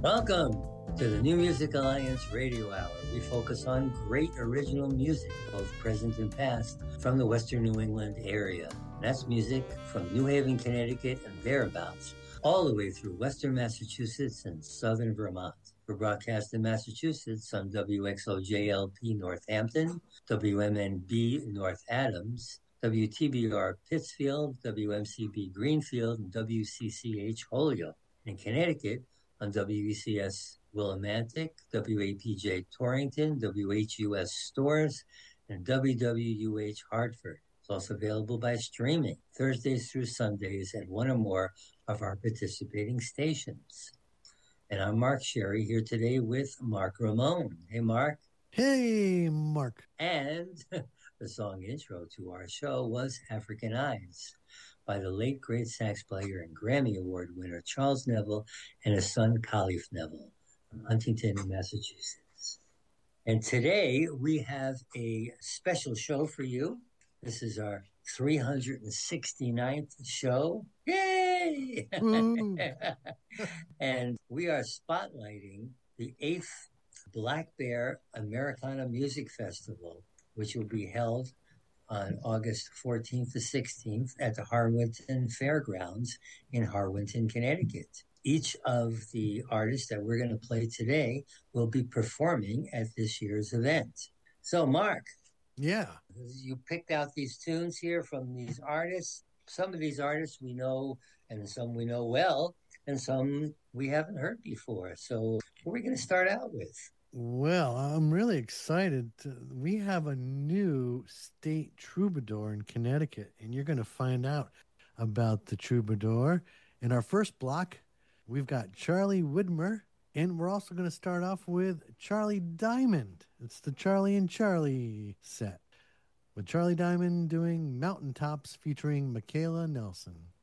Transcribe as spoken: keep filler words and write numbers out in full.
Welcome to the New Music Alliance Radio Hour. We focus on great original music, both present and past, from the Western New England area. That's music from New Haven, Connecticut and thereabouts, all the way through Western Massachusetts and Southern Vermont. We're broadcast in Massachusetts on W X O J L P Northampton, W M N B North Adams, W T B R Pittsfield, W M C B Greenfield, and W C C H Holyoke. In Connecticut, on W E C S Willimantic, W A P J Torrington, W H U S Stores, and W W U H Hartford. It's also available by streaming Thursdays through Sundays at one or more of our participating stations. And I'm Mark Sherry here today with Mark Ramone. Hey, Mark. Hey, Mark. And the song intro to our show was African Eyes by the late great sax player and Grammy Award winner Charles Neville and his son Khalif Neville from Huntington, Massachusetts. And today we have a special show for you. This is our three hundred sixty-ninth show. Yay! And we are spotlighting the eighth Black Bear Americana Music Festival, which will be held on August fourteenth to sixteenth at the Harwinton Fairgrounds in Harwinton, Connecticut. Each of the artists that we're going to play today will be performing at this year's event. So, Mark. Yeah. You picked out these tunes here from these artists. Some of these artists we know, and some we know well, and some we haven't heard before. So, what are we going to start out with? Well, I'm really excited. To, we have a new state troubadour in Connecticut, and you're going to find out about the troubadour. In our first block, we've got Charlie Widmer, and we're also going to start off with Charlie Diamond. It's the Charlie and Charlie set, with Charlie Diamond doing Mountaintops featuring Michaela Nelson.